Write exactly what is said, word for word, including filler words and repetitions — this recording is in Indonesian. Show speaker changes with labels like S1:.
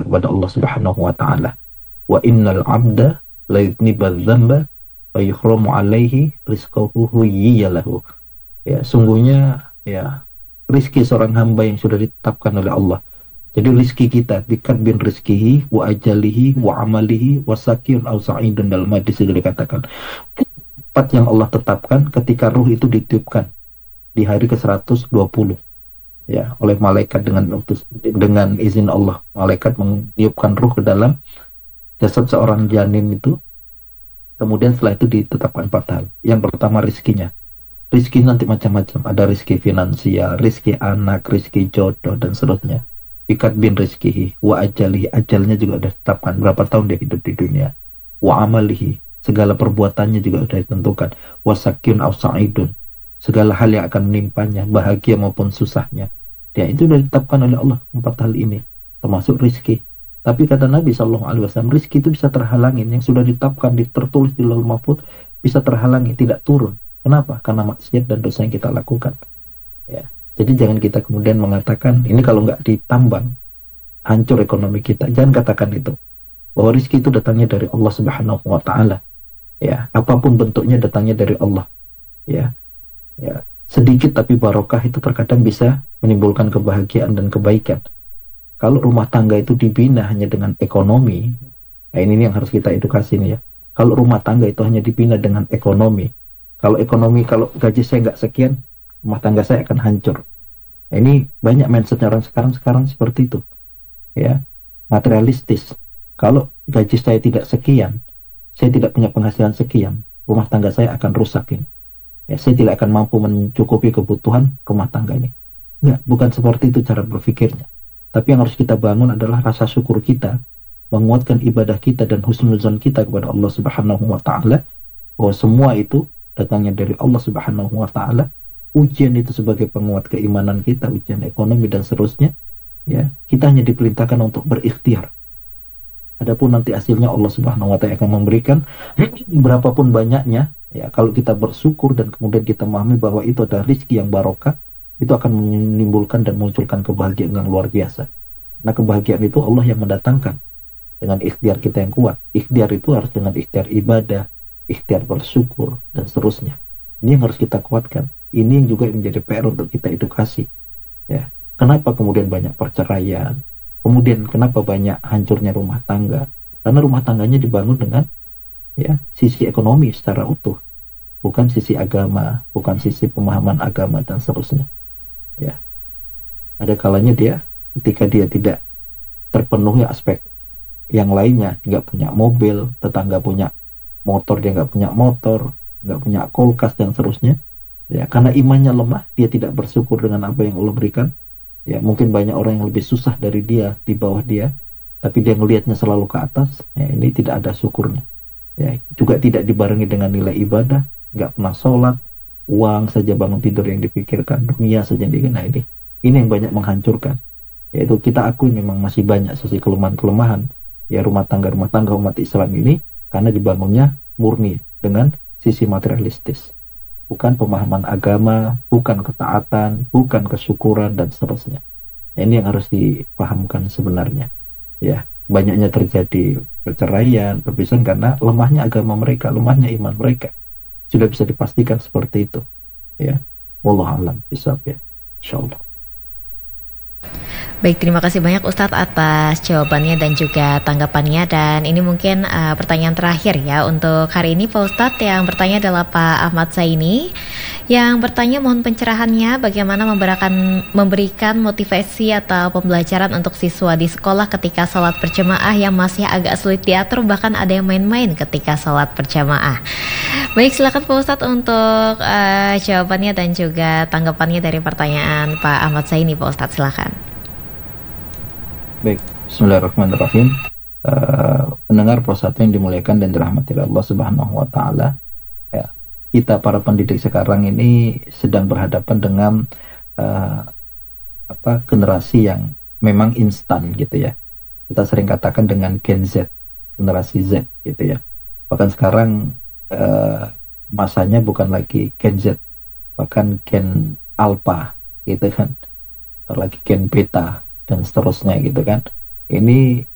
S1: kepada Allah Subhanahu wa taala. Wa innal 'abda la yudniba dzamba wa yuhramu 'alaihi rizquhu lahu. Ya, sungguhnya ya rizki seorang hamba yang sudah ditetapkan oleh Allah. Jadi rizki kita bikat bin rizkihi wa ajalihi wa amalihi wa sakiyun au sa'idun, dalam hadis itu dikatakan empat yang Allah tetapkan ketika ruh itu ditiupkan di hari ke seratus dua puluh ya oleh malaikat dengan utus dengan izin Allah. Malaikat meniupkan ruh ke dalam jasad seorang janin itu. Kemudian setelah itu ditetapkan empat hal. Yang pertama rizkinya. Rizki nanti macam-macam. Ada rizki finansial, rizki anak, rizki jodoh, dan seterusnya. Bikat bin rizkihi, wa ajalihi. Ajalnya juga sudah ditetapkan. Berapa tahun dia hidup di dunia. Wa amalihi. Segala perbuatannya juga sudah ditentukan. Wa sakyun au sa'idun. Segala hal yang akan menimpanya, bahagia maupun susahnya. Ya, itu sudah ditetapkan oleh Allah. Empat hal ini. Termasuk rizki. Tapi kata Nabi shallallahu alaihi wasallam, rizki itu bisa terhalangin. Yang sudah ditetapkan, tertulis di Lauhul Mahfuz, bisa terhalangi, tidak turun. Kenapa? Karena maksiat dan dosa yang kita lakukan. Ya. Jadi jangan kita kemudian mengatakan, ini kalau nggak ditambang, hancur ekonomi kita. Jangan katakan itu. Bahwa rizki itu datangnya dari Allah Subhanahu wa Ta'ala. Ya. Apapun bentuknya datangnya dari Allah. Ya. Ya. Sedikit tapi barokah itu terkadang bisa menimbulkan kebahagiaan dan kebaikan. Kalau rumah tangga itu dibina hanya dengan ekonomi, nah ini yang harus kita edukasi nih ya. Kalau rumah tangga itu hanya dibina dengan ekonomi, kalau ekonomi, kalau gaji saya nggak sekian, rumah tangga saya akan hancur. Nah, ini banyak mindset orang sekarang sekarang seperti itu, ya, materialistis. Kalau gaji saya tidak sekian, saya tidak punya penghasilan sekian, rumah tangga saya akan rusak ini. Ya, saya tidak akan mampu mencukupi kebutuhan rumah tangga ini. Enggak, bukan seperti itu cara berpikirnya. Tapi yang harus kita bangun adalah rasa syukur kita, menguatkan ibadah kita dan husnuzon kita kepada Allah Subhanahu wa Ta'ala, bahwa semua itu datangnya dari Allah Subhanahu wa Ta'ala. Ujian itu sebagai penguat keimanan kita, ujian ekonomi dan seterusnya, ya, kita hanya diperintahkan untuk berikhtiar. Adapun nanti hasilnya Allah Subhanahu wa Ta'ala akan memberikan berapapun banyaknya. Ya, kalau kita bersyukur dan kemudian kita memahami bahwa itu adalah rezeki yang barokah, itu akan menimbulkan dan munculkan kebahagiaan yang luar biasa. Nah, kebahagiaan itu Allah yang mendatangkan dengan ikhtiar kita yang kuat. Ikhtiar itu harus dengan ikhtiar ibadah, ikhtiar bersyukur, dan seterusnya. Ini yang harus kita kuatkan. Ini yang juga menjadi P R untuk kita edukasi. Ya, kenapa kemudian banyak perceraian? Kemudian kenapa banyak hancurnya rumah tangga? Karena rumah tangganya dibangun dengan ya sisi ekonomi secara utuh, bukan sisi agama, bukan sisi pemahaman agama dan seterusnya. Ya, ada kalanya dia ketika dia tidak terpenuhi aspek yang lainnya, nggak punya mobil, tetangga punya motor, dia nggak punya motor, nggak punya kulkas dan seterusnya. Ya, karena imannya lemah, dia tidak bersyukur dengan apa yang Allah berikan. Ya, mungkin banyak orang yang lebih susah dari dia, di bawah dia, tapi dia melihatnya selalu ke atas. Ya, ini tidak ada syukurnya. Ya, juga tidak dibarengi dengan nilai ibadah, nggak pernah sholat, uang saja, bangun tidur yang dipikirkan, dunia saja yang dikira. Nah, ini ini yang banyak menghancurkan. Yaitu kita akui memang masih banyak sisi kelemahan-kelemahan ya rumah tangga-rumah tangga umat Islam ini, karena dibangunnya murni dengan sisi materialistis, bukan pemahaman agama, bukan ketaatan, bukan kesyukuran dan seterusnya. Nah, ini yang harus dipahamkan sebenarnya. Ya, banyaknya terjadi perceraian, perpisahan karena lemahnya agama mereka, lemahnya iman mereka. Sudah bisa dipastikan seperti itu. Ya, wallahu a'lam bishawab ya. Insyaallah.
S2: Baik, terima kasih banyak Ustadz atas jawabannya dan juga tanggapannya. Dan ini mungkin uh, pertanyaan terakhir ya untuk hari ini Pak Ustadz. Yang bertanya adalah Pak Ahmad Zaini, yang bertanya mohon pencerahannya bagaimana memberikan, memberikan motivasi atau pembelajaran untuk siswa di sekolah ketika sholat berjamaah yang masih agak sulit diatur, bahkan ada yang main-main ketika sholat berjamaah. Baik, silakan Pak Ustadz untuk uh, jawabannya dan juga tanggapannya dari pertanyaan Pak Ahmad Zaini. Pak Ustadz, silakan.
S1: Baik, bismillahirrahmanirrahim. Uh, pendengar persatu yang dimuliakan dan dirahmati Allah Subhanahu wa Ta'ala, ya, kita para pendidik sekarang ini sedang berhadapan dengan uh, apa generasi yang memang instan gitu ya. Kita sering katakan dengan Gen Z, generasi Z gitu ya. Bahkan sekarang uh, masanya bukan lagi Gen Z, bahkan Gen Alpha gitu kan, atau lagi Gen Beta dan seterusnya gitu kan. Ini